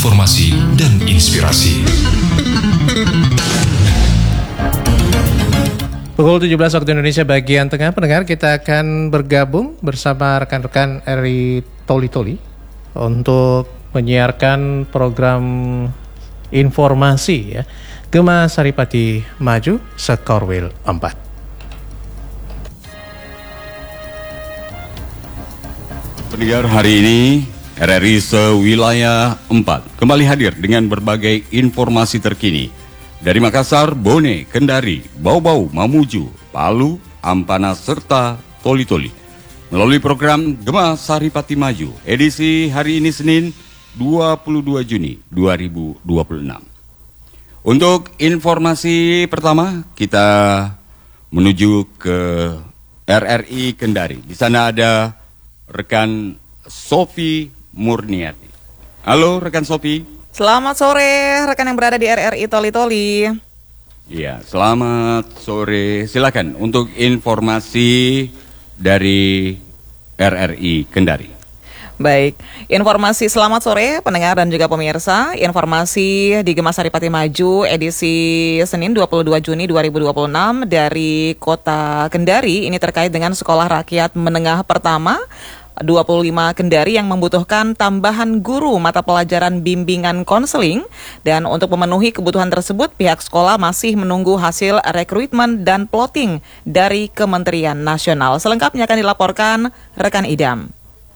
informasi dan inspirasi. Pukul 17 waktu Indonesia bagian tengah, pendengar, kita akan bergabung bersama rekan-rekan RRI Toli-Toli untuk menyiarkan program informasi ya, Gema Saripati Maju Sekorwil 4. Pendengar, hari ini RRI Sewilayah 4 kembali hadir dengan berbagai informasi terkini dari Makassar, Bone, Kendari, Bau-Bau, Mamuju, Palu, Ampana, serta Toli-Toli melalui program Gema Saripati Maju edisi hari ini Senin 22 Juni 2026. Untuk informasi pertama, kita menuju ke RRI Kendari. Di sana ada rekan Sofi Murniati. Halo rekan Sofi. Selamat sore rekan yang berada di RRI Toli-Toli. Iya, selamat sore. Silakan untuk informasi dari RRI Kendari. Baik, informasi selamat sore pendengar dan juga pemirsa. Informasi di Gema Saripati Maju edisi Senin 22 Juni 2026 dari Kota Kendari. Ini terkait dengan Sekolah Rakyat Menengah Pertama 25 Kendari yang membutuhkan tambahan guru mata pelajaran bimbingan konseling, dan untuk memenuhi kebutuhan tersebut pihak sekolah masih menunggu hasil rekrutmen dan plotting dari Kementerian Nasional. Selengkapnya akan dilaporkan rekan Idam.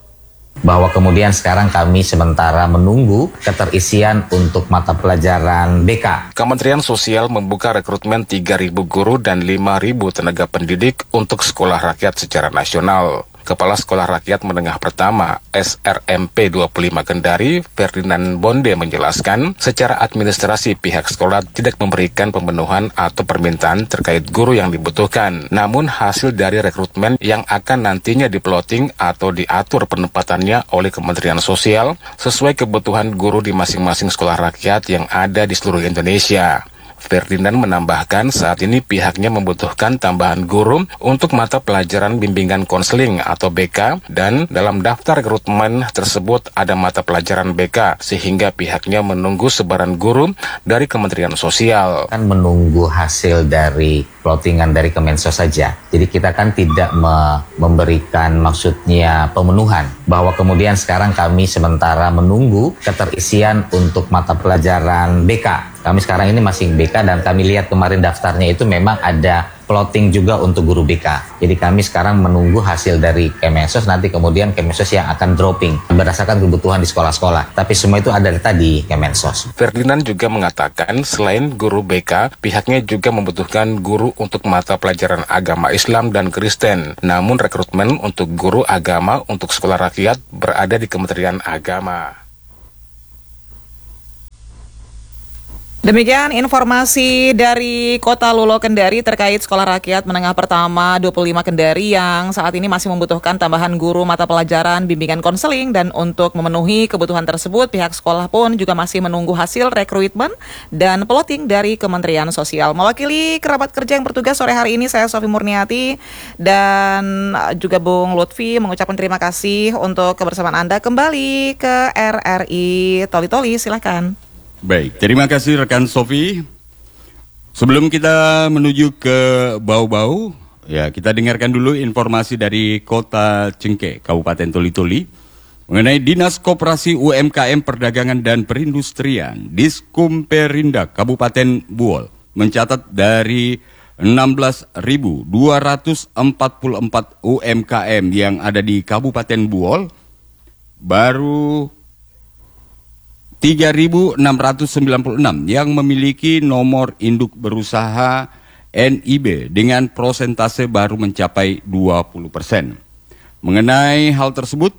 Bahwa kemudian sekarang kami sementara menunggu keterisian untuk mata pelajaran BK. Kementerian Sosial membuka rekrutmen 3.000 guru dan 5.000 tenaga pendidik untuk sekolah rakyat secara nasional. Kepala Sekolah Rakyat Menengah Pertama SRMP 25 Kendari, Ferdinand Bonde menjelaskan, secara administrasi pihak sekolah tidak memberikan pemenuhan atau permintaan terkait guru yang dibutuhkan. Namun hasil dari rekrutmen yang akan nantinya diploting atau diatur penempatannya oleh Kementerian Sosial sesuai kebutuhan guru di masing-masing sekolah rakyat yang ada di seluruh Indonesia. Ferdinand menambahkan saat ini pihaknya membutuhkan tambahan guru untuk mata pelajaran bimbingan konseling atau BK, dan dalam daftar rekrutmen tersebut ada mata pelajaran BK, sehingga pihaknya menunggu sebaran guru dari Kementerian Sosial. Kan menunggu hasil dari plottingan dari Kemensos saja. Jadi kita kan tidak memberikan maksudnya pemenuhan, bahwa kemudian sekarang kami sementara menunggu keterisian untuk mata pelajaran BK. Kami sekarang ini masih BK dan kami lihat kemarin daftarnya itu memang ada plotting juga untuk guru BK. Jadi kami sekarang menunggu hasil dari Kemensos, nanti kemudian Kemensos yang akan dropping berdasarkan kebutuhan di sekolah-sekolah. Tapi semua itu ada tadi Kemensos. Ferdinand juga mengatakan selain guru BK, pihaknya juga membutuhkan guru untuk mata pelajaran agama Islam dan Kristen. Namun rekrutmen untuk guru agama untuk sekolah rakyat berada di Kementerian Agama. Demikian informasi dari Kota Lulo Kendari terkait Sekolah Rakyat Menengah Pertama 25 Kendari yang saat ini masih membutuhkan tambahan guru mata pelajaran bimbingan konseling, dan untuk memenuhi kebutuhan tersebut pihak sekolah pun juga masih menunggu hasil rekrutmen dan plotting dari Kementerian Sosial. Mewakili kerabat kerja yang bertugas sore hari ini, saya Sofi Murniati dan juga Bung Lutfi mengucapkan terima kasih untuk kebersamaan Anda. Kembali ke RRI Toli-Toli, silakan. Baik, terima kasih rekan Sofi. Sebelum kita menuju ke Bau-Bau, ya kita dengarkan dulu informasi dari Kota Cengkeh, Kabupaten Toli-Toli, mengenai Dinas Koperasi UMKM Perdagangan dan Perindustrian Diskumperindak Kabupaten Buol mencatat dari 16.244 UMKM yang ada di Kabupaten Buol, baru 3.696 yang memiliki nomor induk berusaha NIB dengan prosentase baru mencapai 20%. Mengenai hal tersebut,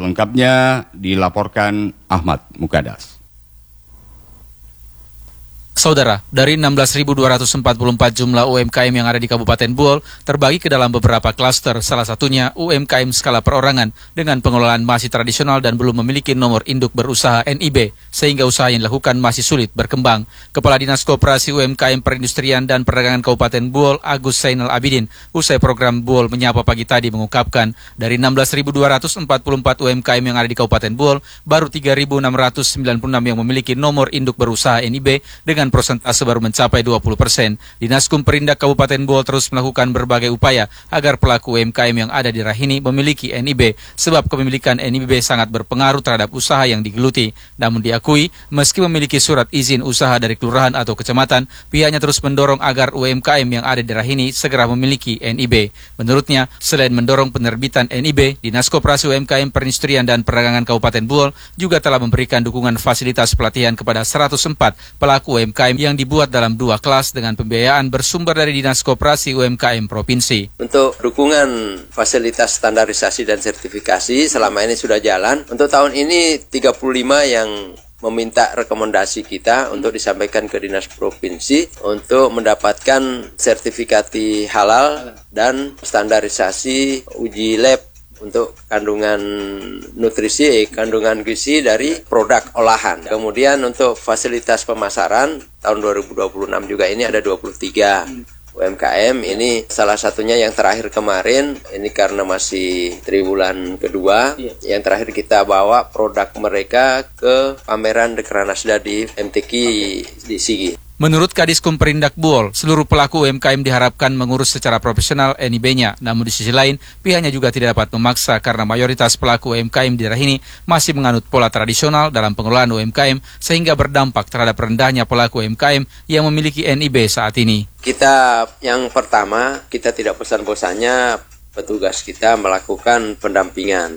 selengkapnya dilaporkan Ahmad Mukadas. Saudara, dari 16.244 jumlah UMKM yang ada di Kabupaten Buol terbagi ke dalam beberapa klaster, salah satunya UMKM skala perorangan dengan pengelolaan masih tradisional dan belum memiliki nomor induk berusaha NIB, sehingga usaha yang dilakukan masih sulit berkembang. Kepala Dinas Koperasi UMKM Perindustrian dan Perdagangan Kabupaten Buol, Agus Zainal Abidin, usai program Buol Menyapa pagi tadi mengungkapkan, dari 16.244 UMKM yang ada di Kabupaten Buol, baru 3.696 yang memiliki nomor induk berusaha NIB dengan persentase baru mencapai 20%. Dinas Kumperindak Kabupaten Buol terus melakukan berbagai upaya agar pelaku UMKM yang ada di daerah ini memiliki NIB, sebab kepemilikan NIB sangat berpengaruh terhadap usaha yang digeluti. Namun diakui, meski memiliki surat izin usaha dari kelurahan atau kecamatan, pihaknya terus mendorong agar UMKM yang ada di daerah ini segera memiliki NIB. Menurutnya, selain mendorong penerbitan NIB, Dinas Koperasi UMKM Perindustrian dan Perdagangan Kabupaten Buol juga telah memberikan dukungan fasilitas pelatihan kepada 104 pelaku UMKM yang dibuat dalam 2 kelas dengan pembiayaan bersumber dari Dinas Koperasi UMKM Provinsi. Untuk dukungan fasilitas standarisasi dan sertifikasi selama ini sudah jalan. Untuk tahun ini 35 yang meminta rekomendasi kita untuk disampaikan ke Dinas Provinsi untuk mendapatkan sertifikasi halal dan standarisasi uji lab untuk kandungan nutrisi, kandungan gizi dari produk olahan. Kemudian untuk fasilitas pemasaran tahun 2026 juga ini ada 23 UMKM. Ini salah satunya yang terakhir kemarin, ini karena masih triwulan kedua, yang terakhir kita bawa produk mereka ke pameran Dekranasda di MTQ di Sigi. Menurut Kadis Kumperindak Buol, seluruh pelaku UMKM diharapkan mengurus secara profesional NIB-nya. Namun di sisi lain, pihaknya juga tidak dapat memaksa karena mayoritas pelaku UMKM di daerah ini masih menganut pola tradisional dalam pengelolaan UMKM sehingga berdampak terhadap rendahnya pelaku UMKM yang memiliki NIB saat ini. Kita yang pertama, kita tidak bosan-bosannya petugas kita melakukan pendampingan.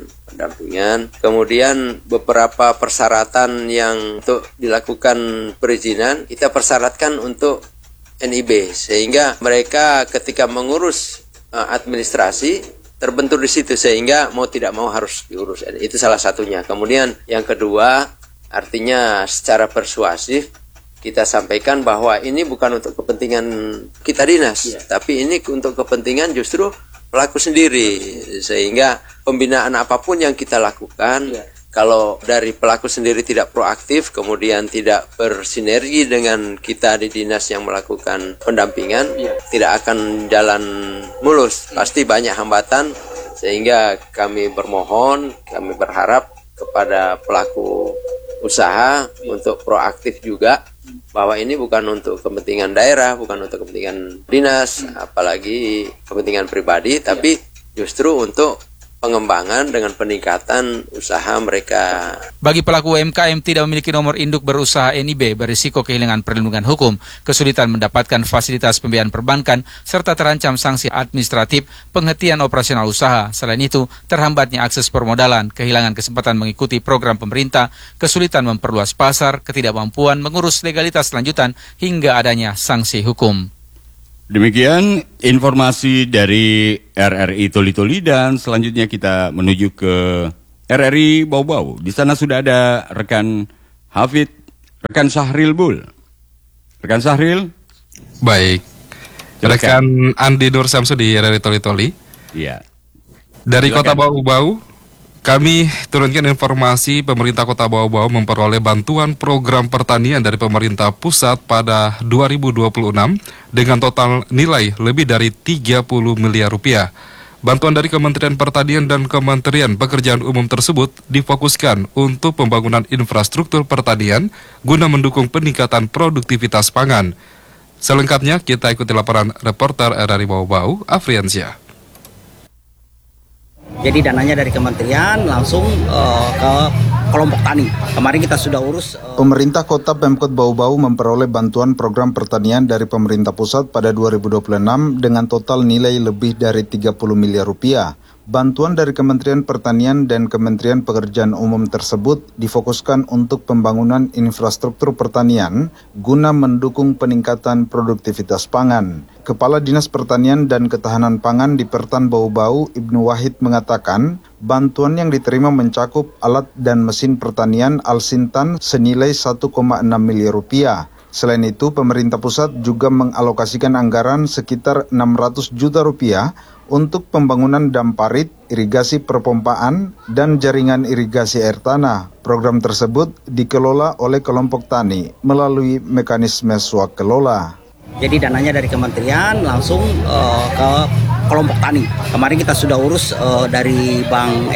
Kemudian beberapa persyaratan yang untuk dilakukan perizinan kita persyaratkan untuk NIB sehingga mereka ketika mengurus administrasi terbentur di situ sehingga mau tidak mau harus diurus. Itu salah satunya. Kemudian yang kedua, artinya secara persuasif kita sampaikan bahwa ini bukan untuk kepentingan kita dinas, tapi ini untuk kepentingan justru pelaku sendiri, sehingga pembinaan apapun yang kita lakukan, kalau dari pelaku sendiri tidak proaktif, kemudian tidak bersinergi dengan kita di dinas yang melakukan pendampingan, tidak akan jalan mulus, pasti banyak hambatan, sehingga kami bermohon, kami berharap kepada pelaku usaha untuk proaktif juga, bahwa ini bukan untuk kepentingan daerah, bukan untuk kepentingan dinas, apalagi kepentingan pribadi, tapi justru untuk pengembangan dengan peningkatan usaha mereka. Bagi pelaku UMKM tidak memiliki nomor induk berusaha NIB berisiko kehilangan perlindungan hukum, kesulitan mendapatkan fasilitas pembiayaan perbankan, serta terancam sanksi administratif, penghentian operasional usaha. Selain itu, terhambatnya akses permodalan, kehilangan kesempatan mengikuti program pemerintah, kesulitan memperluas pasar, ketidakmampuan mengurus legalitas lanjutan, hingga adanya sanksi hukum. Demikian informasi dari RRI Toli-Toli dan selanjutnya kita menuju ke RRI Bau-Bau. Di sana sudah ada rekan Hafid, rekan Syahril Bul. Rekan Syahril? Baik. Silakan. Rekan Andi Nur Samsu di RRI Toli-Toli. Iya. Dari Silakan. Kota Bau-Bau, kami turunkan informasi pemerintah Kota Bau-Bau memperoleh bantuan program pertanian dari pemerintah pusat pada 2026 dengan total nilai lebih dari 30 miliar rupiah. Bantuan dari Kementerian Pertanian dan Kementerian Pekerjaan Umum tersebut difokuskan untuk pembangunan infrastruktur pertanian guna mendukung peningkatan produktivitas pangan. Selengkapnya kita ikuti laporan reporter RRI Bau-Bau, Afriansyah. Jadi dananya dari kementerian langsung ke kelompok tani. Kemarin kita sudah urus. Pemerintah Kota Pemkot Bau-Bau memperoleh bantuan program pertanian dari pemerintah pusat pada 2026 dengan total nilai lebih dari 30 miliar rupiah. Bantuan dari Kementerian Pertanian dan Kementerian Pekerjaan Umum tersebut difokuskan untuk pembangunan infrastruktur pertanian guna mendukung peningkatan produktivitas pangan. Kepala Dinas Pertanian dan Ketahanan Pangan di Pertan Bau-Bau, Ibnu Wahid mengatakan, bantuan yang diterima mencakup alat dan mesin pertanian Al-Sintan senilai 1,6 miliar rupiah. Selain itu, pemerintah pusat juga mengalokasikan anggaran sekitar 600 juta rupiah untuk pembangunan dam parit, irigasi perpompaan, dan jaringan irigasi air tanah. Program tersebut dikelola oleh kelompok tani melalui mekanisme swakelola. Jadi dananya dari kementerian langsung ke kelompok tani. Kemarin kita sudah urus dari Bank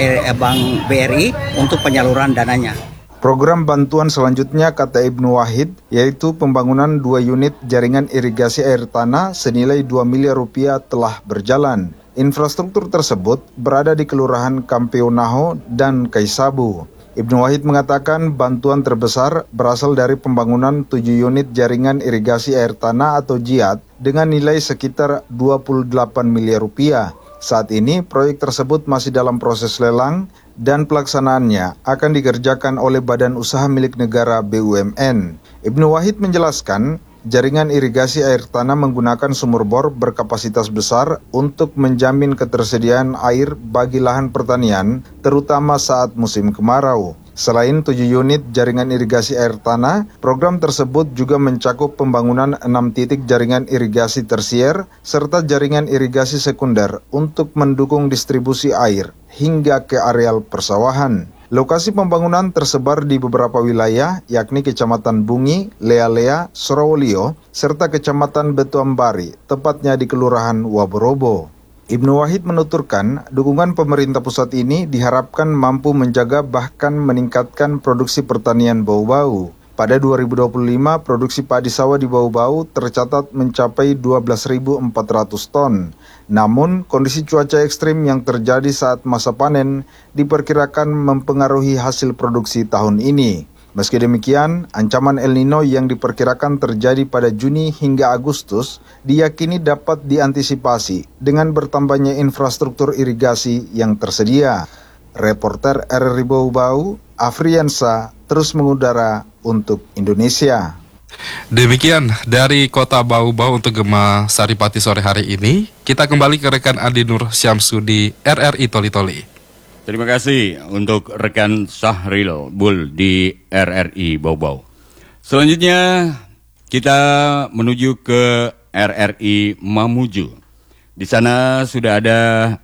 BRI untuk penyaluran dananya. Program bantuan selanjutnya, kata Ibnu Wahid, yaitu pembangunan 2 unit jaringan irigasi air tanah senilai 2 miliar rupiah telah berjalan. Infrastruktur tersebut berada di Kelurahan Kampeonaho dan Kaisabu. Ibnu Wahid mengatakan bantuan terbesar berasal dari pembangunan 7 unit jaringan irigasi air tanah atau JIAT dengan nilai sekitar 28 miliar rupiah. Saat ini proyek tersebut masih dalam proses lelang dan pelaksanaannya akan dikerjakan oleh badan usaha milik negara BUMN. Ibnu Wahid menjelaskan, jaringan irigasi air tanah menggunakan sumur bor berkapasitas besar untuk menjamin ketersediaan air bagi lahan pertanian, terutama saat musim kemarau. Selain 7 unit jaringan irigasi air tanah, program tersebut juga mencakup pembangunan 6 titik jaringan irigasi tersier serta jaringan irigasi sekunder untuk mendukung distribusi air hingga ke areal persawahan. Lokasi pembangunan tersebar di beberapa wilayah, yakni Kecamatan Bungi, Lea-Lea, Sorowolio, serta Kecamatan Betuambari, tepatnya di Kelurahan Waborobo. Ibnu Wahid menuturkan, dukungan pemerintah pusat ini diharapkan mampu menjaga bahkan meningkatkan produksi pertanian Bau-Bau. Pada 2025, produksi padi sawah di Bau-Bau tercatat mencapai 12.400 ton. Namun, kondisi cuaca ekstrim yang terjadi saat masa panen diperkirakan mempengaruhi hasil produksi tahun ini. Meski demikian, ancaman El Nino yang diperkirakan terjadi pada Juni hingga Agustus diyakini dapat diantisipasi dengan bertambahnya infrastruktur irigasi yang tersedia. Reporter RRI Bau-Bau, Afriansa, terus mengudara untuk Indonesia. Demikian dari Kota Bau-Bau untuk Gema Saripati sore hari ini. Kita kembali ke rekan Adi Nur Syamsu di RRI Toli-Toli. Terima kasih untuk rekan Syahril Bul di RRI Bau-Bau. Selanjutnya kita menuju ke RRI Mamuju. Di sana sudah ada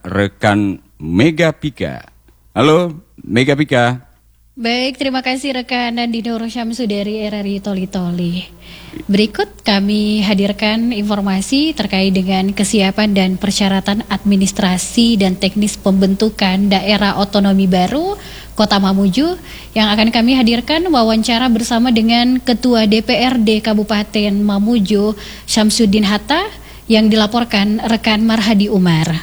rekan Mega Pika. Halo Mega Pika. Baik, terima kasih rekan Adi Nur Syamsu dari RRI Toli-Toli. Berikut kami hadirkan informasi terkait dengan kesiapan dan persyaratan administrasi dan teknis pembentukan daerah otonomi baru Kota Mamuju yang akan kami hadirkan wawancara bersama dengan Ketua DPRD Kabupaten Mamuju Syamsuddin Hatta yang dilaporkan rekan Marhadi Umar.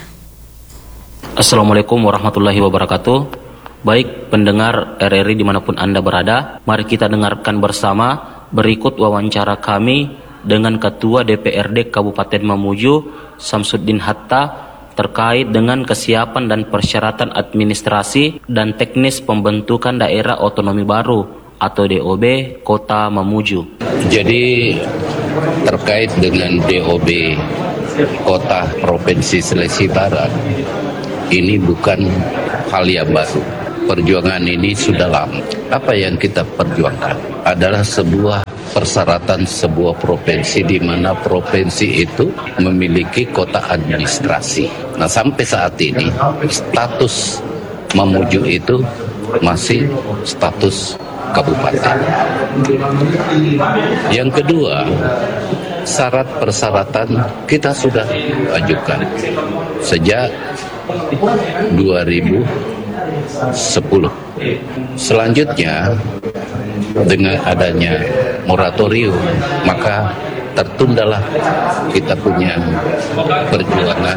Assalamualaikum warahmatullahi wabarakatuh. Baik pendengar RRI dimanapun Anda berada, mari kita dengarkan bersama berikut wawancara kami dengan Ketua DPRD Kabupaten Mamuju Syamsuddin Hatta terkait dengan kesiapan dan persyaratan administrasi dan teknis pembentukan daerah otonomi baru atau DOB Kota Mamuju. Jadi terkait dengan DOB Kota Provinsi Sulawesi Barat, ini bukan hal yang baru. Perjuangan ini sudah lama. Apa yang kita perjuangkan adalah sebuah persyaratan sebuah provinsi di mana provinsi itu memiliki kota administrasi. Nah, sampai saat ini status Mamuju itu masih status kabupaten. Yang kedua, syarat persyaratan kita sudah ajukan sejak 2010. Selanjutnya dengan adanya moratorium maka tertundalah kita punya perjuangan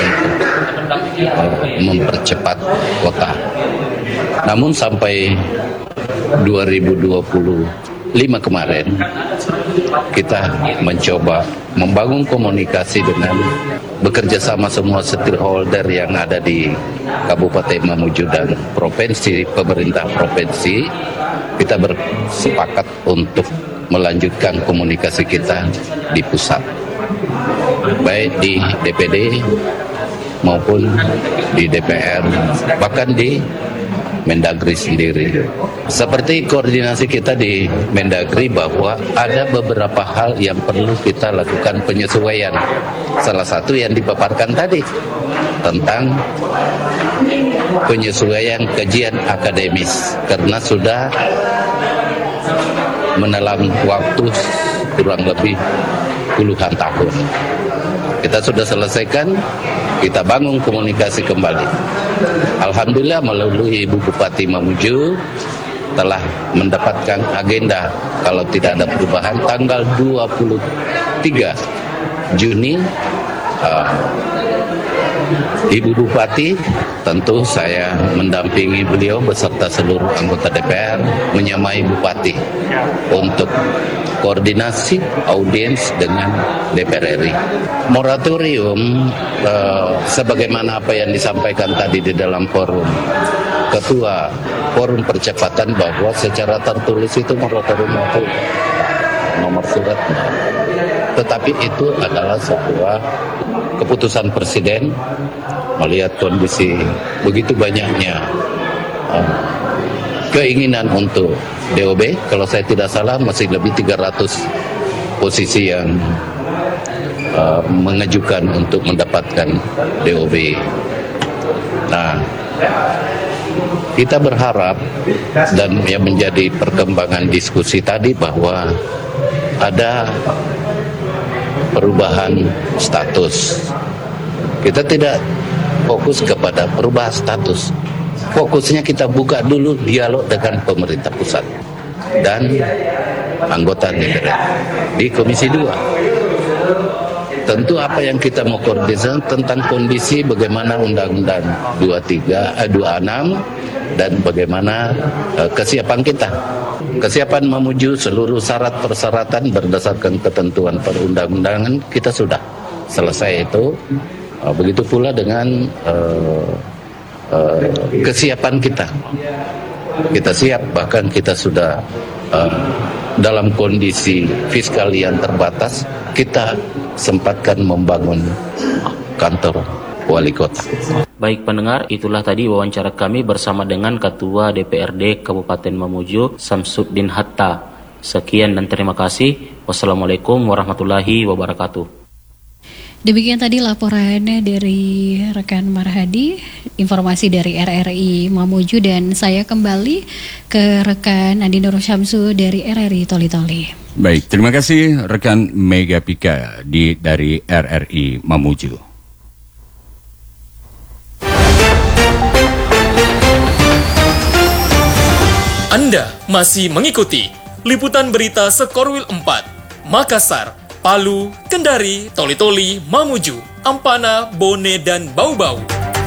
untuk mempercepat kota. Namun sampai 2025 kemarin kita mencoba membangun komunikasi dengan bekerja sama semua stakeholder yang ada di Kabupaten Mamuju dan provinsi, pemerintah provinsi. Kita bersepakat untuk melanjutkan komunikasi kita di pusat, baik di DPD maupun di DPR, bahkan di Mendagri sendiri. Seperti koordinasi kita di Mendagri bahwa ada beberapa hal yang perlu kita lakukan penyesuaian. Salah satu yang dipaparkan tadi tentang penyesuaian kajian akademis karena sudah menelan waktu kurang lebih puluhan tahun. Kita sudah selesaikan, kita bangun komunikasi kembali. Alhamdulillah melalui Ibu Bupati Mamuju telah mendapatkan agenda kalau tidak ada perubahan tanggal 23 Juni Ibu Bupati, tentu saya mendampingi beliau beserta seluruh anggota DPR menyamai Bupati untuk koordinasi audiens dengan DPR RI. Moratorium sebagaimana apa yang disampaikan tadi di dalam forum Ketua Forum Percepatan bahwa secara tertulis itu moratorium itu nomor surat, tetapi itu adalah sebuah keputusan Presiden melihat kondisi begitu banyaknya keinginan untuk DOB. Kalau saya tidak salah masih lebih 300 posisi yang mengajukan untuk mendapatkan DOB. Nah, kita berharap dan yang menjadi perkembangan diskusi tadi bahwa ada perubahan status. Kita tidak fokus kepada perubahan status. Fokusnya kita buka dulu dialog dengan pemerintah pusat dan anggota DPR di Komisi 2. Tentu apa yang kita mau koordinasi tentang kondisi bagaimana Undang-Undang 26 dan bagaimana kesiapan kita. Kesiapan memuju seluruh syarat persyaratan berdasarkan ketentuan perundang-undangan kita sudah selesai itu. Begitu pula dengan kesiapan kita. Kita siap, bahkan kita sudah dalam kondisi fiskal yang terbatas, kita sempatkan membangun kantor wali kota. Baik pendengar, itulah tadi wawancara kami bersama dengan Ketua DPRD Kabupaten Mamuju, Samsuddin Hatta. Sekian dan terima kasih. Wassalamualaikum warahmatullahi wabarakatuh. Demikian tadi laporan dari rekan Marhadi, informasi dari RRI Mamuju, dan saya kembali ke rekan Andi Nur Syamsu dari RRI Toli-Toli. Baik, terima kasih rekan Mega Pika dari RRI Mamuju. Anda masih mengikuti liputan berita Sekorwil 4, Makassar, Palu, Kendari, Toli-Toli, Mamuju, Ampana, Bone, dan Bau-Bau.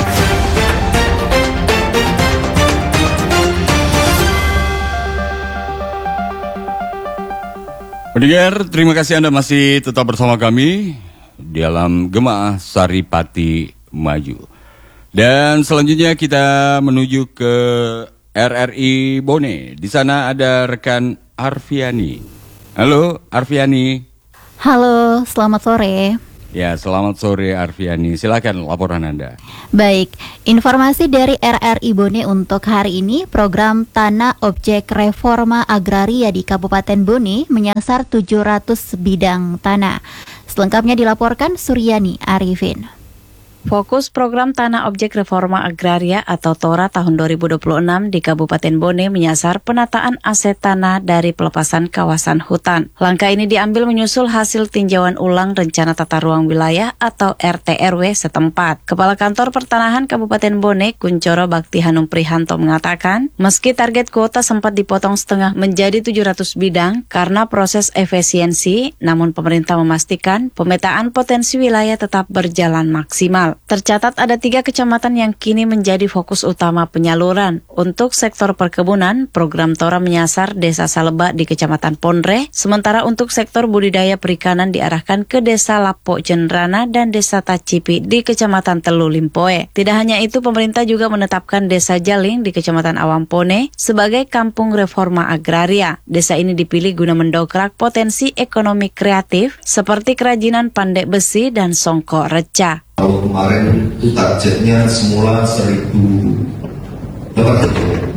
Pendengar, terima kasih Anda masih tetap bersama kami dalam Gema Saripati Maju. Dan selanjutnya kita menuju ke RRI Bone. Di sana ada rekan Arfiani. Halo Arfiani. Halo, selamat sore. Ya, selamat sore Arfiani. Silakan laporan Anda. Baik, informasi dari RRI Bone untuk hari ini, program Tanah Objek Reforma Agraria di Kabupaten Bone menyasar 700 bidang tanah. Selengkapnya dilaporkan Suryani Arifin. Fokus program Tanah Objek Reforma Agraria atau TORA tahun 2026 di Kabupaten Bone menyasar penataan aset tanah dari pelepasan kawasan hutan. Langkah ini diambil menyusul hasil tinjauan ulang Rencana Tata Ruang Wilayah atau RTRW setempat. Kepala Kantor Pertanahan Kabupaten Bone, Kuncoro Bakti Hanum Prihanto mengatakan, meski target kuota sempat dipotong setengah menjadi 700 bidang karena proses efisiensi, namun pemerintah memastikan pemetaan potensi wilayah tetap berjalan maksimal. Tercatat ada 3 kecamatan yang kini menjadi fokus utama penyaluran. Untuk sektor perkebunan, program TORA menyasar Desa Saleba di Kecamatan Pondre, sementara untuk sektor budidaya perikanan diarahkan ke Desa Lapo Jenrana dan Desa Tacipi di Kecamatan Telu Limpoe. Tidak hanya itu, pemerintah juga menetapkan Desa Jaling di Kecamatan Awampone sebagai kampung reforma agraria. Desa ini dipilih guna mendongkrak potensi ekonomi kreatif seperti kerajinan pandai besi dan songkok reca. Kalau kemarin itu targetnya semula 1.000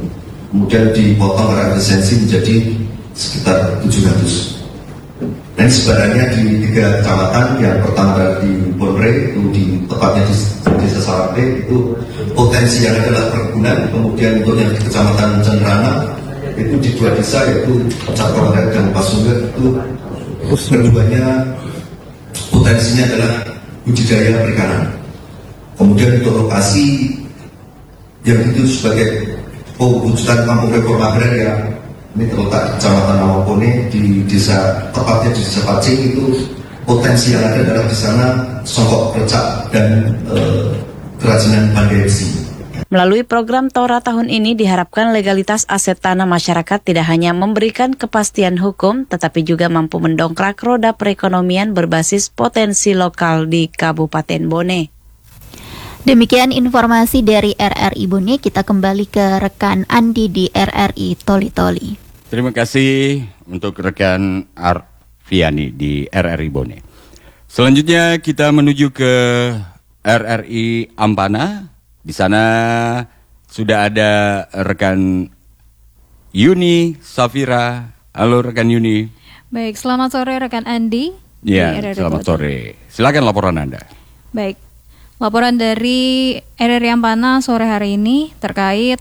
kemudian dipotong koefisiensi menjadi sekitar 700. Dan sebarannya di 3 kecamatan, yang pertama di Bonre, itu tepatnya di Desa Sarape, itu potensi yang adalah perkebunan. Kemudian untuk yang di Kecamatan Cenrana, itu di 2 desa, yaitu Cakrawarat dan Pasungan, itu keduanya potensinya adalah budidaya perikanan. Kemudian untuk lokasi yang itu sebagai wujudkan kampung reforma agraria, ini terletak di Kecamatan Awapone, di desa, tepatnya di Desa Pacing, itu potensi yang ada adalah di sana songkok recak dan kerajinan pandai besi. Melalui program Tora tahun ini diharapkan legalitas aset tanah masyarakat tidak hanya memberikan kepastian hukum, tetapi juga mampu mendongkrak roda perekonomian berbasis potensi lokal di Kabupaten Bone. Demikian informasi dari RRI Bone, kita kembali ke rekan Andi di RRI Toli-Toli. Terima kasih untuk rekan Arfiani di RRI Bone. Selanjutnya kita menuju ke RRI Ampana. Di sana sudah ada rekan Yuni Safira. Halo rekan Yuni. Baik, selamat sore rekan Andi. Ya, selamat sore. Silakan laporan Anda. Baik, laporan dari RRI Ampana sore hari ini terkait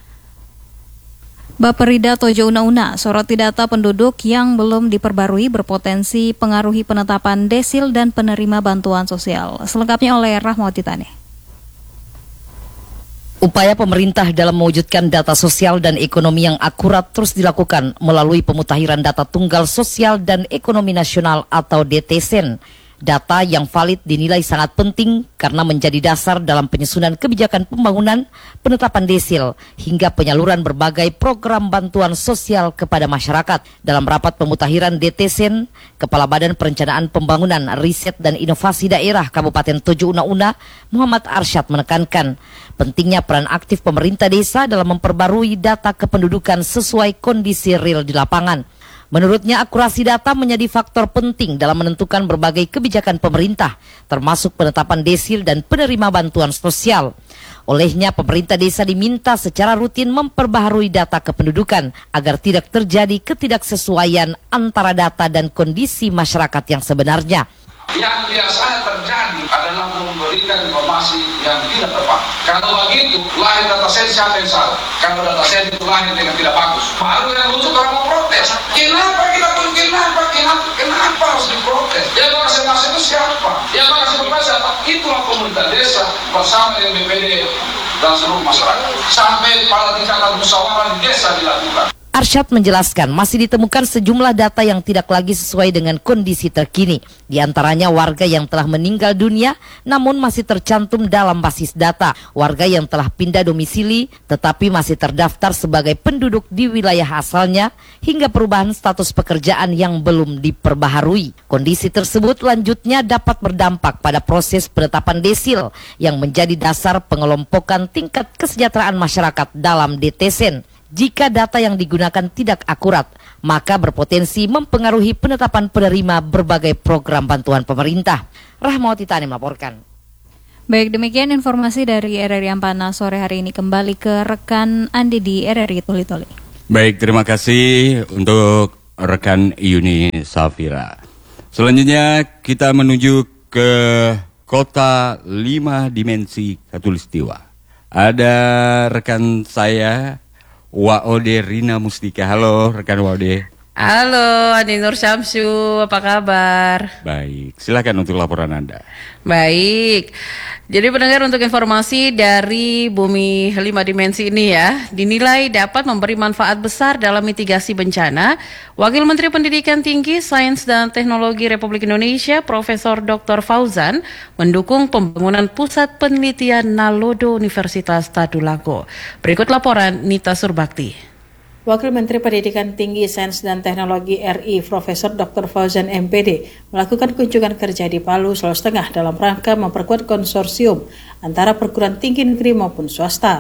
Baperida Tojo Una-Una, soroti data penduduk yang belum diperbarui berpotensi pengaruhi penetapan desil dan penerima bantuan sosial. Selengkapnya oleh Rahmawati Tane. Upaya pemerintah dalam mewujudkan data sosial dan ekonomi yang akurat terus dilakukan melalui pemutahiran data tunggal sosial dan ekonomi nasional atau DTSEN. Data yang valid dinilai sangat penting karena menjadi dasar dalam penyusunan kebijakan pembangunan, penetapan desil, hingga penyaluran berbagai program bantuan sosial kepada masyarakat. Dalam rapat pemutahiran DTSEN, Kepala Badan Perencanaan Pembangunan, Riset dan Inovasi Daerah Kabupaten Tojo Una-Una, Muhammad Arsyad menekankan pentingnya peran aktif pemerintah desa dalam memperbarui data kependudukan sesuai kondisi real di lapangan. Menurutnya, akurasi data menjadi faktor penting dalam menentukan berbagai kebijakan pemerintah, termasuk penetapan desil dan penerima bantuan sosial. Olehnya, pemerintah desa diminta secara rutin memperbaharui data kependudukan agar tidak terjadi ketidaksesuaian antara data dan kondisi masyarakat yang sebenarnya. Yang biasanya terjadi adalah memberikan informasi yang tidak tepat. Kalau begitu, lahir data set siapa yang salah? Kalau data set itu lahir dengan tidak bagus, baru yang lucu orang mau protes. Kenapa harus diprotes? Yang masing-masing itu siapa? Yang masing-masing siapa? Itulah pemerintah desa bersama dengan BPD dan seluruh masyarakat. Sampai pada tingkatan musyawarah di desa dilakukan. Arsyad menjelaskan masih ditemukan sejumlah data yang tidak lagi sesuai dengan kondisi terkini. Di antaranya warga yang telah meninggal dunia namun masih tercantum dalam basis data. Warga yang telah pindah domisili tetapi masih terdaftar sebagai penduduk di wilayah asalnya, hingga perubahan status pekerjaan yang belum diperbaharui. Kondisi tersebut lanjutnya dapat berdampak pada proses penetapan desil yang menjadi dasar pengelompokan tingkat kesejahteraan masyarakat dalam DTSEN. Jika data yang digunakan tidak akurat, maka berpotensi mempengaruhi penetapan penerima berbagai program bantuan pemerintah. Rahmawati Tani melaporkan. Baik, demikian informasi dari RRI Ampana sore hari ini. Kembali ke rekan Andi di RRI Toli-Toli. Baik, terima kasih untuk rekan Yuni Safira. Selanjutnya kita menuju ke kota 5 dimensi Katulistiwa. Ada rekan saya Waode Rina Mustika. Halo rekan Waode. Halo Andi Nur Syamsu, apa kabar? Baik, silakan untuk laporan Anda. Baik, jadi pendengar, untuk informasi dari Bumi 5 Dimensi ini ya, dinilai dapat memberi manfaat besar dalam mitigasi bencana. Wakil Menteri Pendidikan Tinggi, Sains dan Teknologi Republik Indonesia, Profesor Dr. Fauzan, mendukung pembangunan Pusat Penelitian Nalodo Universitas Tadulako. Berikut laporan Nita Surbakti. Wakil Menteri Pendidikan Tinggi, Sains dan Teknologi RI, Profesor Dr. Fauzan MPD, melakukan kunjungan kerja di Palu, Sulawesi Tengah dalam rangka memperkuat konsorsium antara perguruan tinggi negeri maupun swasta.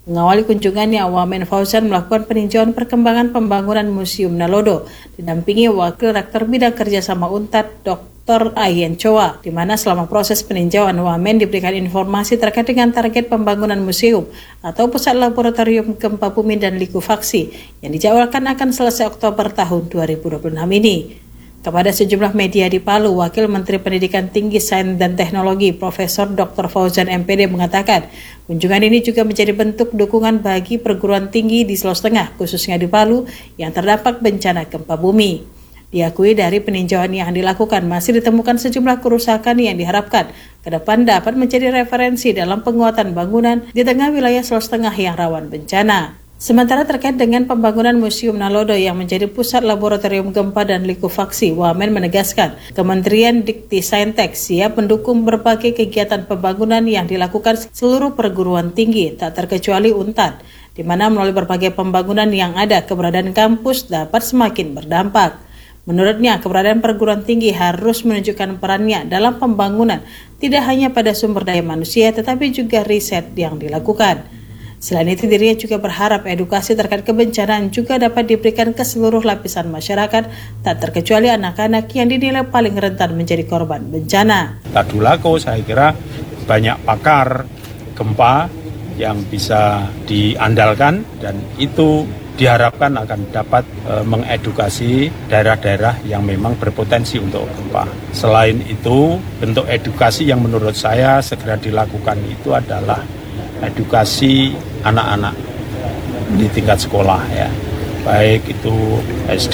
Mengawali kunjungannya, Wamen Fauzan melakukan peninjauan perkembangan pembangunan Museum Nalodo, didampingi Wakil Rektor Bidang Kerjasama UNTAD, Dr. Ayen Choa, di mana selama proses peninjauan, Wamen diberikan informasi terkait dengan target pembangunan museum atau pusat laboratorium gempa bumi dan likuifaksi yang dijadwalkan akan selesai Oktober tahun 2026 ini. Kepada sejumlah media di Palu, Wakil Menteri Pendidikan Tinggi, Sains dan Teknologi Profesor Dr. Fauzan MPD mengatakan, kunjungan ini juga menjadi bentuk dukungan bagi perguruan tinggi di Sulawesi Tengah, khususnya di Palu, yang terdampak bencana gempa bumi. Diakui dari peninjauan yang dilakukan masih ditemukan sejumlah kerusakan yang diharapkan ke depan dapat menjadi referensi dalam penguatan bangunan di tengah wilayah Sulawesi Tengah yang rawan bencana. Sementara terkait dengan pembangunan Museum Nalodo yang menjadi pusat laboratorium gempa dan likuifaksi, Wamen menegaskan Kementerian Dikti-Saintek siap mendukung berbagai kegiatan pembangunan yang dilakukan seluruh perguruan tinggi, tak terkecuali UNTAD, di mana melalui berbagai pembangunan yang ada, keberadaan kampus dapat semakin berdampak. Menurutnya, keberadaan perguruan tinggi harus menunjukkan perannya dalam pembangunan, tidak hanya pada sumber daya manusia, tetapi juga riset yang dilakukan. Selain itu, dirinya juga berharap edukasi terkait kebencanaan juga dapat diberikan ke seluruh lapisan masyarakat, tak terkecuali anak-anak yang dinilai paling rentan menjadi korban bencana. Tadulako saya kira banyak pakar gempa yang bisa diandalkan dan itu diharapkan akan dapat mengedukasi daerah-daerah yang memang berpotensi untuk gempa. Selain itu, bentuk edukasi yang menurut saya segera dilakukan itu adalah edukasi anak-anak di tingkat sekolah ya, baik itu SD,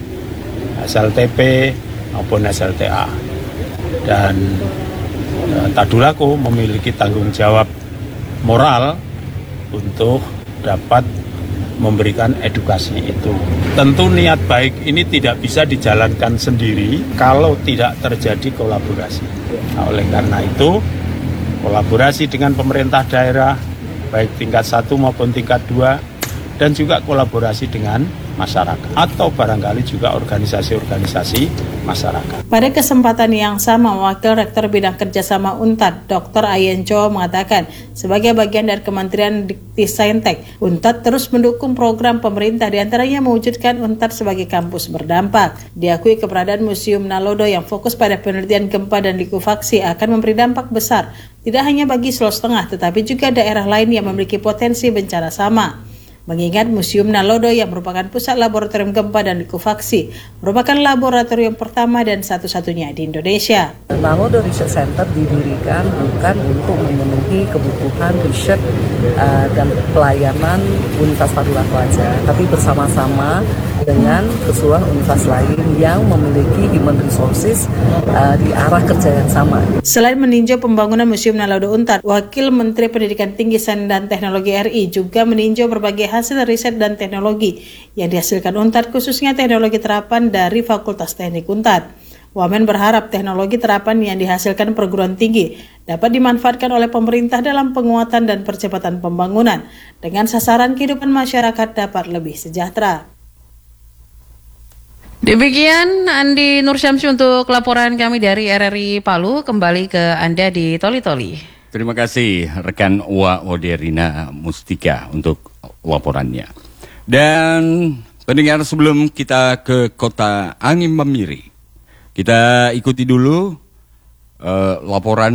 SLTP maupun SLTA. Dan Tadulako memiliki tanggung jawab moral untuk dapat memberikan edukasi itu. Tentu niat baik ini tidak bisa dijalankan sendiri kalau tidak terjadi kolaborasi. Nah, oleh karena itu kolaborasi dengan pemerintah daerah, baik tingkat 1 maupun tingkat 2, dan juga kolaborasi dengan masyarakat, atau barangkali juga organisasi-organisasi masyarakat. Pada kesempatan yang sama, Wakil Rektor Bidang Kerjasama UNTAD, Dr. Ayen Choa mengatakan, sebagai bagian dari Kementerian Dikti-Saintek, UNTAD terus mendukung program pemerintah, diantaranya mewujudkan UNTAD sebagai kampus berdampak. Diakui keberadaan Museum Nalodo yang fokus pada penelitian gempa dan likuifaksi akan memberi dampak besar, tidak hanya bagi Sulawesi Tengah, tetapi juga daerah lain yang memiliki potensi bencana sama. Mengingat Museum Nalodo yang merupakan pusat laboratorium gempa dan likuifaksi merupakan laboratorium pertama dan satu-satunya di Indonesia. Nalodo Research Center didirikan bukan untuk memenuhi kebutuhan riset dan pelayanan Universitas Tadulako saja, tapi bersama-sama dengan keseluruhan universitas lain yang memiliki human resources di arah kerja yang sama. Selain meninjau pembangunan Museum Nalodo UNTAD, Wakil Menteri Pendidikan Tinggi, Sains dan Teknologi RI juga meninjau berbagai hasil riset dan teknologi yang dihasilkan UNTAD, khususnya teknologi terapan dari Fakultas Teknik UNTAD. Wamen berharap teknologi terapan yang dihasilkan perguruan tinggi dapat dimanfaatkan oleh pemerintah dalam penguatan dan percepatan pembangunan dengan sasaran kehidupan masyarakat dapat lebih sejahtera. Demikian Andi Nursyamsi untuk laporan kami dari RRI Palu. Kembali ke Anda di Toli-Toli. Terima kasih rekan Wa Oderina Mustika untuk laporannya. Dan pendengar, sebelum kita ke kota Angin Mamiri, kita ikuti dulu laporan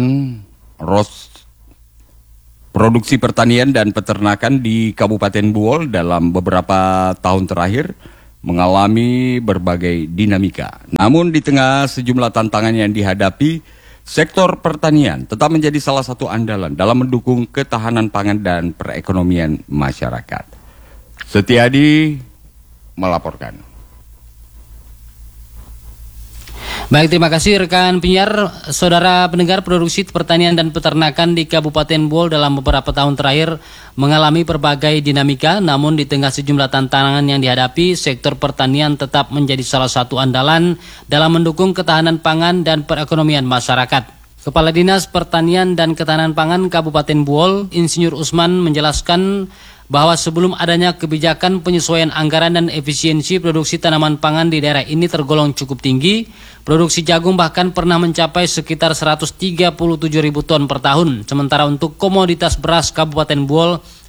produksi pertanian dan peternakan di Kabupaten Buol dalam beberapa tahun terakhir mengalami berbagai dinamika. Namun di tengah sejumlah tantangan yang dihadapi, sektor pertanian tetap menjadi salah satu andalan dalam mendukung ketahanan pangan dan perekonomian masyarakat. Setiadi melaporkan. Baik, terima kasih rekan penyiar. Saudara pendengar, produksi pertanian dan peternakan di Kabupaten Buol dalam beberapa tahun terakhir mengalami berbagai dinamika, namun di tengah sejumlah tantangan yang dihadapi, sektor pertanian tetap menjadi salah satu andalan dalam mendukung ketahanan pangan dan perekonomian masyarakat. Kepala Dinas Pertanian dan Ketahanan Pangan Kabupaten Buol, Insinyur Usman, menjelaskan bahwa sebelum adanya kebijakan penyesuaian anggaran dan efisiensi produksi tanaman pangan di daerah ini tergolong cukup tinggi. Produksi jagung bahkan pernah mencapai sekitar 137.000 ton per tahun. Sementara untuk komoditas beras Kabupaten Buol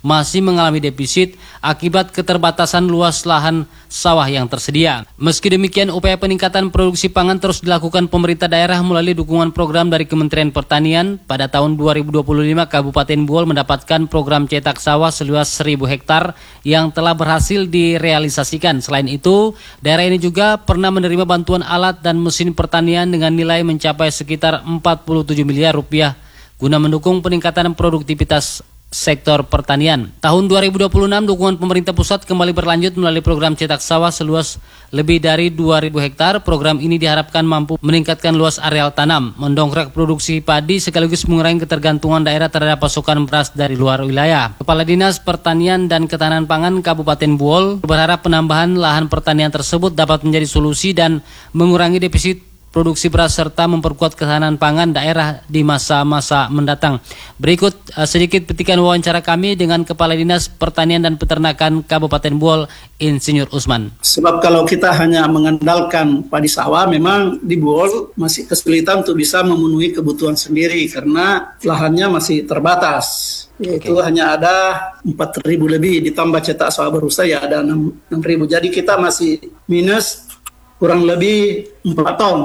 masih mengalami defisit akibat keterbatasan luas lahan sawah yang tersedia. Meski demikian, upaya peningkatan produksi pangan terus dilakukan pemerintah daerah melalui dukungan program dari Kementerian Pertanian. Pada tahun 2025, Kabupaten Buol mendapatkan program cetak sawah seluas 1.000 hektar yang telah berhasil direalisasikan. Selain itu, daerah ini juga pernah menerima bantuan alat dan mesin pertanian dengan nilai mencapai sekitar 47 miliar rupiah guna mendukung peningkatan produktivitas sektor pertanian. Tahun 2026, dukungan pemerintah pusat kembali berlanjut melalui program cetak sawah seluas lebih dari 2.000 hektar. Program ini diharapkan mampu meningkatkan luas areal tanam, mendongkrak produksi padi sekaligus mengurangi ketergantungan daerah terhadap pasokan beras dari luar wilayah. Kepala Dinas Pertanian dan Ketahanan Pangan Kabupaten Buol berharap penambahan lahan pertanian tersebut dapat menjadi solusi dan mengurangi defisit produksi beras serta memperkuat ketahanan pangan daerah di masa-masa mendatang. Berikut sedikit petikan wawancara kami dengan Kepala Dinas Pertanian dan Peternakan Kabupaten Buol, Insinyur Usman. Sebab kalau kita hanya mengandalkan padi sawah, memang di Buol masih kesulitan untuk bisa memenuhi kebutuhan sendiri karena lahannya masih terbatas. Yaitu hanya ada 4.000 lebih, ditambah cetak sawah berusaha ya ada 6.000. Jadi kita masih minus kurang lebih 4 ton.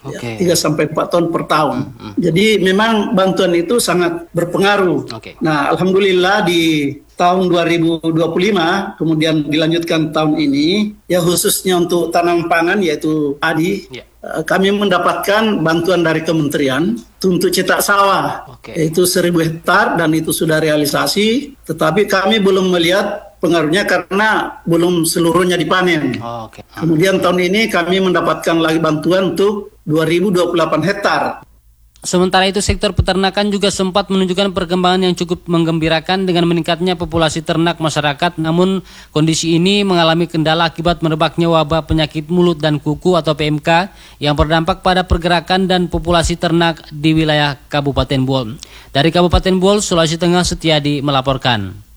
3-4 ton per tahun. Jadi memang bantuan itu sangat berpengaruh. Nah, alhamdulillah di tahun 2025 kemudian dilanjutkan tahun ini ya khususnya untuk tanam pangan yaitu padi. Kami mendapatkan bantuan dari kementerian untuk cetak sawah yaitu 1.000 hektar dan itu sudah realisasi, tetapi kami belum melihat pengaruhnya karena belum seluruhnya dipanen. Kemudian tahun ini kami mendapatkan lagi bantuan untuk 2.028 hektar. Sementara itu, sektor peternakan juga sempat menunjukkan perkembangan yang cukup menggembirakan dengan meningkatnya populasi ternak masyarakat. Namun, kondisi ini mengalami kendala akibat merebaknya wabah penyakit mulut dan kuku atau PMK yang berdampak pada pergerakan dan populasi ternak di wilayah Kabupaten Buol. Dari Kabupaten Buol, Sulawesi Tengah, Setiadi melaporkan.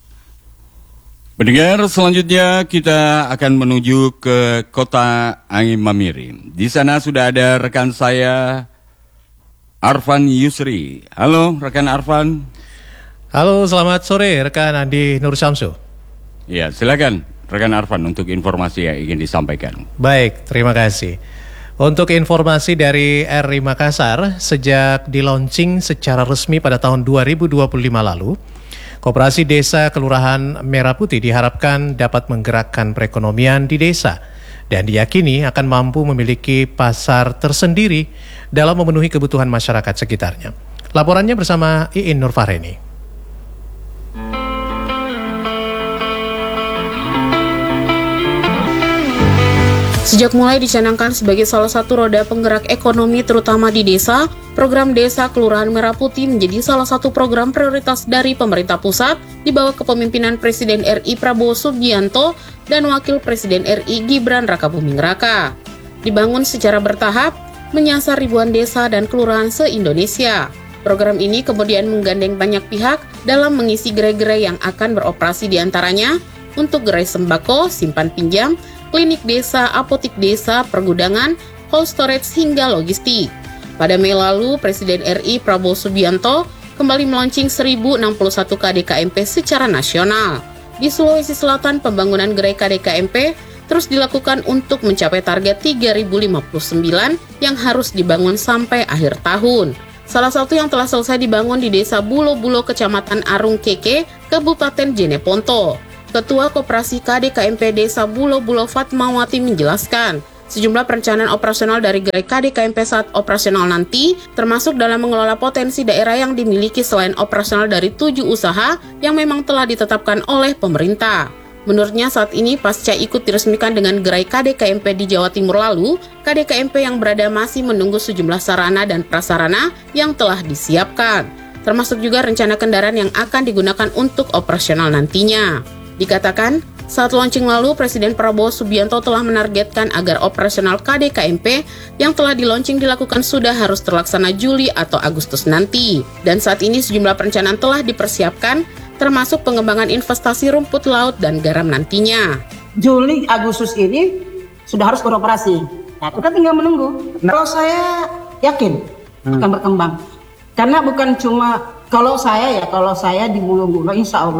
Pendengar, selanjutnya kita akan menuju ke Kota Angin Mamiri. Di sana sudah ada rekan saya, Arfan Yusri. Halo, rekan Arfan. Halo, selamat sore, rekan Andi Nur Syamsu. Ya, silakan rekan Arfan untuk informasi yang ingin disampaikan. Baik, terima kasih. Untuk informasi dari RRI Makassar, sejak di-launching secara resmi pada tahun 2025 lalu, Koperasi Desa Kelurahan Merah Putih diharapkan dapat menggerakkan perekonomian di desa dan diyakini akan mampu memiliki pasar tersendiri dalam memenuhi kebutuhan masyarakat sekitarnya. Laporannya bersama Iin Nurfareni. Sejak mulai dicanangkan sebagai salah satu roda penggerak ekonomi terutama di desa, program Desa Kelurahan Merah Putih menjadi salah satu program prioritas dari pemerintah pusat di bawah kepemimpinan Presiden RI Prabowo Subianto dan Wakil Presiden RI Gibran Rakabuming Raka. Dibangun secara bertahap, menyasar ribuan desa dan kelurahan se-Indonesia. Program ini kemudian menggandeng banyak pihak dalam mengisi gerai-gerai yang akan beroperasi diantaranya untuk gerai sembako, simpan pinjam, klinik desa, apotik desa, pergudangan, cold storage hingga logistik. Pada Mei lalu, Presiden RI Prabowo Subianto kembali meluncing 1061 KDKMP secara nasional. Di Sulawesi Selatan, pembangunan gerai KDKMP terus dilakukan untuk mencapai target 3059 yang harus dibangun sampai akhir tahun. Salah satu yang telah selesai dibangun di Desa Bulo-Bulo, Kecamatan Arung Keke, Kabupaten Jeneponto. Ketua Koperasi KDKMP Desa Bulo-Bulo Fatmawati menjelaskan, sejumlah perencanaan operasional dari gerai KDKMP saat operasional nanti, termasuk dalam mengelola potensi daerah yang dimiliki selain operasional dari 7 usaha yang memang telah ditetapkan oleh pemerintah. Menurutnya saat ini pasca ikut diresmikan dengan gerai KDKMP di Jawa Timur lalu, KDKMP yang berada masih menunggu sejumlah sarana dan prasarana yang telah disiapkan, termasuk juga rencana kendaraan yang akan digunakan untuk operasional nantinya. Dikatakan, saat launching lalu, Presiden Prabowo Subianto telah menargetkan agar operasional KDKMP yang telah di-launching dilakukan sudah harus terlaksana Juli atau Agustus nanti. Dan saat ini sejumlah perencanaan telah dipersiapkan, termasuk pengembangan investasi rumput laut dan garam nantinya. Juli, Agustus ini sudah harus beroperasi. Nah, kita tinggal menunggu. Kalau saya yakin akan berkembang. Karena bukan cuma, kalau saya di Bulo-Bulo, insya Allah,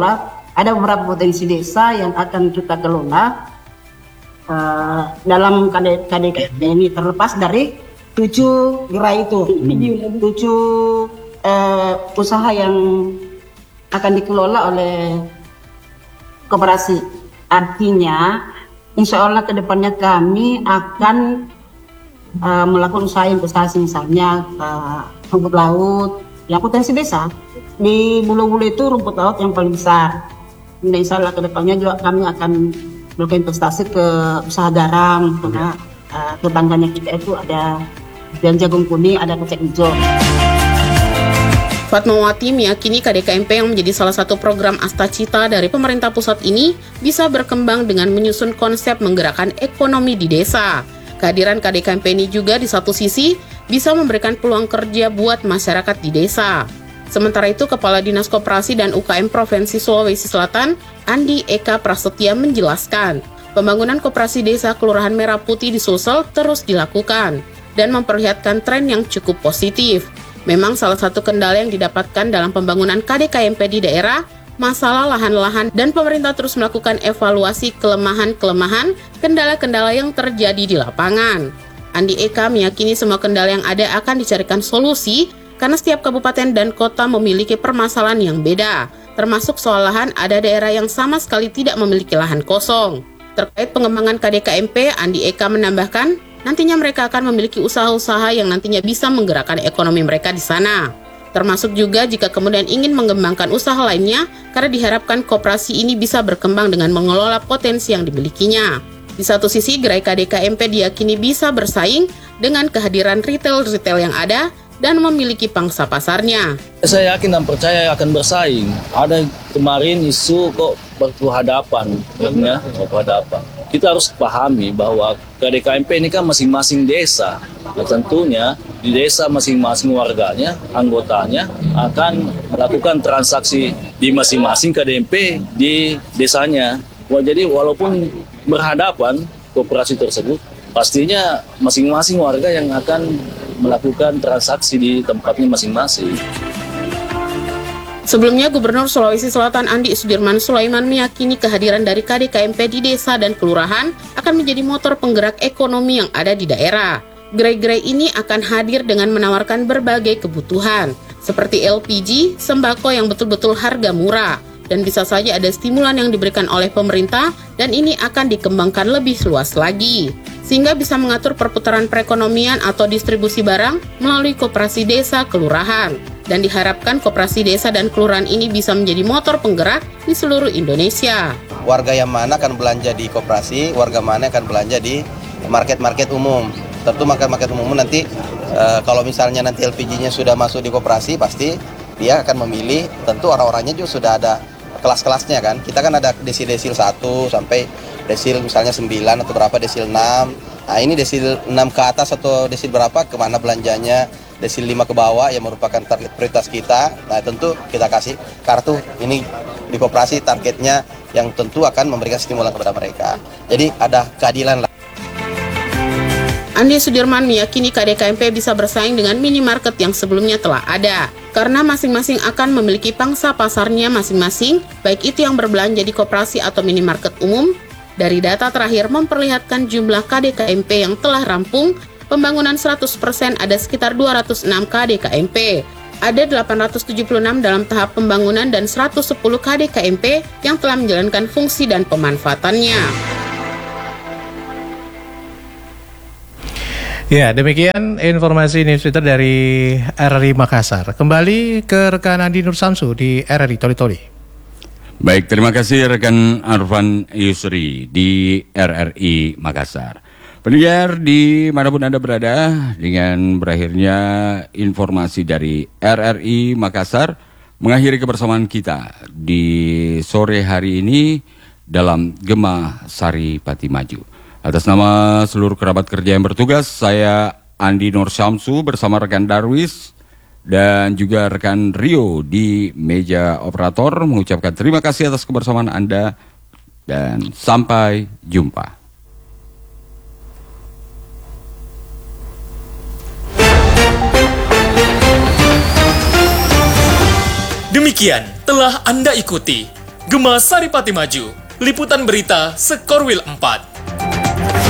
ada beberapa potensi desa yang akan kita kelola dalam KDKMP ini, terlepas dari 7 gerai itu, 7 usaha yang akan dikelola oleh koperasi. Artinya, insya Allah ke depannya kami akan melakukan usaha investasi, misalnya rumput laut yang potensi desa. Di Bulu-Bulu itu rumput laut yang paling besar. Dan insya Allah ke depannya juga kami akan melakukan investasi ke usaha garam, karena tetangganya kita itu ada dan jagung kuning, ada kecek hijau. Fatmawati meyakini KDKMP yang menjadi salah satu program Astacita dari pemerintah pusat ini bisa berkembang dengan menyusun konsep menggerakkan ekonomi di desa. Kehadiran KDKMP ini juga di satu sisi bisa memberikan peluang kerja buat masyarakat di desa. Sementara itu, Kepala Dinas Koperasi dan UKM Provinsi Sulawesi Selatan, Andi Eka Prasetya menjelaskan, pembangunan koperasi desa Kelurahan Merah Putih di Sulsel terus dilakukan dan memperlihatkan tren yang cukup positif. Memang salah satu kendala yang didapatkan dalam pembangunan KDKMP di daerah, masalah lahan-lahan, dan pemerintah terus melakukan evaluasi kelemahan-kelemahan, kendala-kendala yang terjadi di lapangan. Andi Eka meyakini semua kendala yang ada akan dicarikan solusi karena setiap kabupaten dan kota memiliki permasalahan yang beda. Termasuk soal lahan, ada daerah yang sama sekali tidak memiliki lahan kosong. Terkait pengembangan KDKMP, Andi Eka menambahkan, nantinya mereka akan memiliki usaha-usaha yang nantinya bisa menggerakkan ekonomi mereka di sana. Termasuk juga jika kemudian ingin mengembangkan usaha lainnya, karena diharapkan koperasi ini bisa berkembang dengan mengelola potensi yang dimilikinya. Di satu sisi, gerai KDKMP diyakini bisa bersaing dengan kehadiran retail-retail yang ada dan memiliki pangsa pasarnya. Saya yakin dan percaya akan bersaing. Ada kemarin isu kok berhadapan, berhadapan. Kita harus pahami bahwa KDKMP ini kan masing-masing desa. Nah, tentunya di desa masing-masing warganya, anggotanya akan melakukan transaksi di masing-masing KDKMP di desanya. Jadi walaupun berhadapan koperasi tersebut, pastinya masing-masing warga yang akan melakukan transaksi di tempatnya masing-masing. Sebelumnya, Gubernur Sulawesi Selatan Andi Sudirman Sulaiman meyakini kehadiran dari KDKMP di desa dan kelurahan akan menjadi motor penggerak ekonomi yang ada di daerah. Gerai-gerai ini akan hadir dengan menawarkan berbagai kebutuhan, seperti LPG, sembako yang betul-betul harga murah, dan bisa saja ada stimulan yang diberikan oleh pemerintah, dan ini akan dikembangkan lebih luas lagi, sehingga bisa mengatur perputaran perekonomian atau distribusi barang melalui koperasi desa kelurahan. Dan diharapkan koperasi desa dan kelurahan ini bisa menjadi motor penggerak di seluruh Indonesia. Warga yang mana akan belanja di koperasi, warga mana akan belanja di market-market umum. Tentu market-market umum nanti kalau misalnya nanti LPG-nya sudah masuk di koperasi, pasti dia akan memilih, tentu orang-orangnya juga sudah ada kelas-kelasnya kan. Kita kan ada desil-desil 1 sampai desil misalnya 9 atau berapa, desil 6. Nah ini desil 6 ke atas atau desil berapa, kemana belanjanya. Desil 5 ke bawah yang merupakan target prioritas kita. Nah tentu kita kasih kartu ini di koperasi, targetnya yang tentu akan memberikan stimulan kepada mereka. Jadi ada keadilan lah. Andi Sudirman meyakini KDKMP bisa bersaing dengan minimarket yang sebelumnya telah ada. Karena masing-masing akan memiliki pangsa pasarnya masing-masing, baik itu yang berbelanja di koperasi atau minimarket umum. Dari data terakhir memperlihatkan jumlah KDKMP yang telah rampung, pembangunan 100% ada sekitar 206 KDKMP. Ada 876 dalam tahap pembangunan dan 110 KDKMP yang telah menjalankan fungsi dan pemanfaatannya. Ya, demikian informasi News Twitter dari RRI Makassar. Kembali ke rekan Andi Nur Samsu di RRI Toli-Toli. Baik, terima kasih rekan Arfan Yusri di RRI Makassar. Pendengar di manapun Anda berada, dengan berakhirnya informasi dari RRI Makassar, mengakhiri kebersamaan kita di sore hari ini dalam Gema Sari Pati Maju. Atas nama seluruh kerabat kerja yang bertugas, saya Andi Nur Syamsu bersama rekan Darwis dan juga rekan Rio di meja operator mengucapkan terima kasih atas kebersamaan Anda dan sampai jumpa. Demikian telah Anda ikuti Gema Saripati Maju, Liputan Berita Sekorwil 4.